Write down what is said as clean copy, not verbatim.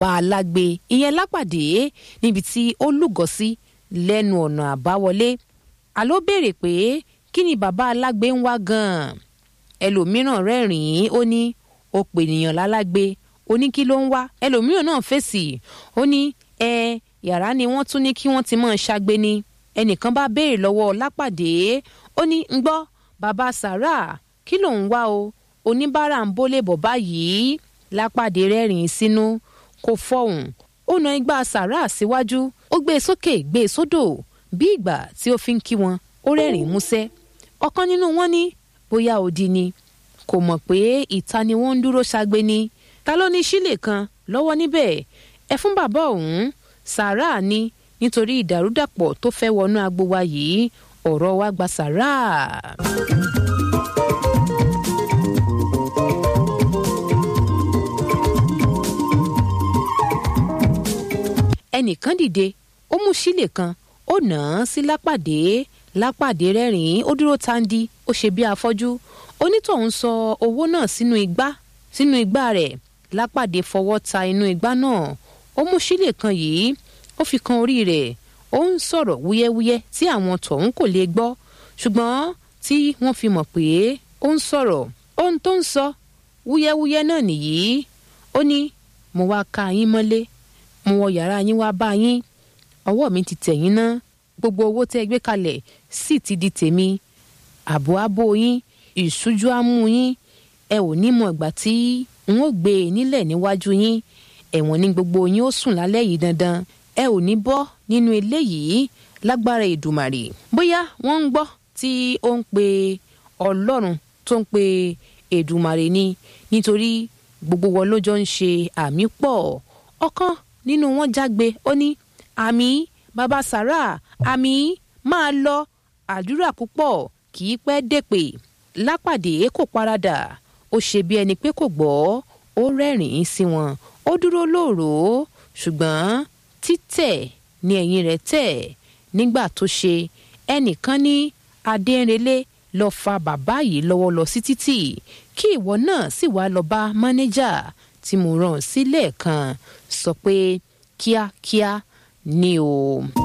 bá alágbe ìyẹn lápàdé níbi tí ó lúgọ sí lẹ́nu ọ̀nà àbáwọlé. àló béèrè pé kí ni bàbá alágbe ń wá gan-an. ẹlòmíràn rẹ́rìn-ín ó ní ó pè nìyàn lálágbe ó ní kí ló ń wá. ẹlòmíràn náà fèsì ó ní yàrá ni wọ́n tún ní kí wọ́n ti máa ṣagbe ni. ẹnìkan bá béèrè lọ́wọ́ lápàdé ó ní ń gbọ́ bàbá sàrà kí ló ń wá o oníbàárà ń bólè bọ̀ báyìí. lápàdé rẹ́rìn-ín sínú kò fọhùn ó na igbá sàrà síwájú ó gbé e sókè gbé e sódò bí ìgbà tí ó fi ń kí wọn ó rẹ́rìn-ín músẹ́. ọ̀kan nínú wọn ní bóyá odi ni kò mọ̀ pé ìta ni wọ́n ń dúró ṣagbe ni. ta ló ní sílè kan lọ́wọ́ níbẹ̀ ẹ fún bàbá òun sàrà ni nítorí ìdàrúdàpọ̀ tó fẹ́ wọnú agbo wa yìí ọ̀rọ̀ wa gba sàrà. ẹnìkan dìde ó mú sílè kan ó nà án sí lápàdé rẹ́rìn-ín ó dúró tandi ó ṣe bí afọ́jú. onítọ̀hún sọ owó náà sínú igbá rẹ̀. lápàdé fọwọ́ ta inú igbá náà ó mú sílè kan yìí ó fi kan orí rẹ̀ ó ń sọ̀rọ̀ wúyẹ́wúyẹ́ tí àwọn tọ̀hún kò lè gbọ́ ṣùgbọ́n tí wọ́n fi mọ̀ pé ó ń sọ̀rọ̀. ohun tó ń sọ wúyẹ́wúyẹ́ náà nìyí ó ní mo wá ka yín mọ́lé mo wọ yàrá yín wá bá yín ọwọ́ mi ti tẹ̀ yín ná gbogbo owó tẹ́ gbé kalẹ̀ sì ti di tèmi àbò abo yín ìṣújú ámú yín ẹ ò ní mọ ìgbà tí n ó gbé e nílẹ̀ níwájú yín ẹ̀wọ̀n ní gbogbo yín ó sùn lálẹ́ yìí dandan ẹ ò ní bọ́ nínú eléyìí lágbára Èdùmàrè. bóyá wọ́n ń gbọ́ tí ó ń pe Ọlọ́run tó ń pe Èdùmàrè ni nítorí gbogbo wọn ló jọ ń ṣe àmì pọ̀. ọ̀kan nínú wọn jágbe ó ní àmì bàbá sàrà àmì máa lọ àdúrà púpọ̀ kì í pẹ́ dèpè. lápàdé kò paradà ó ṣe bí ẹni pé kò gbọ́ ó rẹ́rìn-ín sí wọn ó dúró lóòró ṣùgbọ́n títẹ̀ ní ẹ̀yìn rẹ̀ tẹ̀. nígbà tó ṣe ẹnìkan ní adéǹrelé lọ fa bàbá yìí lọ́wọ́ lọ sí títì kí ìwọ náà sì wá lọ bá mánéjà tí mo rán sílẹ̀ kan sọ pé kíákíá ni o.